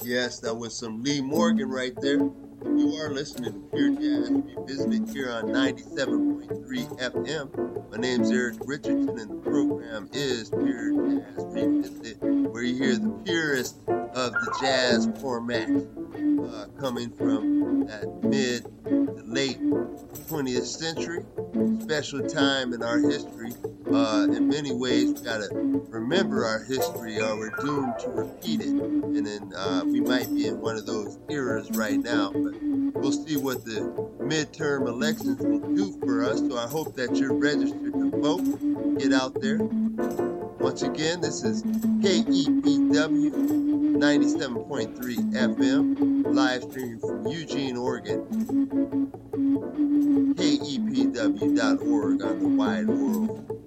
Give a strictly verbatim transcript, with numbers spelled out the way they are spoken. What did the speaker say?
Yes, that was some Lee Morgan right there. You are listening to Pure Jazz Revisited here on ninety-seven point three F M. My name's Eric Richardson, and the program is Pure Jazz Revisited, where you hear the purest of the jazz formats uh, coming from that mid to late twentieth century. Special time in our history. Uh, in many ways, we gotta remember our history, or we're doomed to repeat it. And then uh, we might be in one of those eras right now, but we'll see what the midterm elections will do for us. So I hope that you're registered to vote. Get out there. Once again, this is K E P W ninety-seven point three F M, live streaming from Eugene, Oregon. K E P W dot org on the wide world.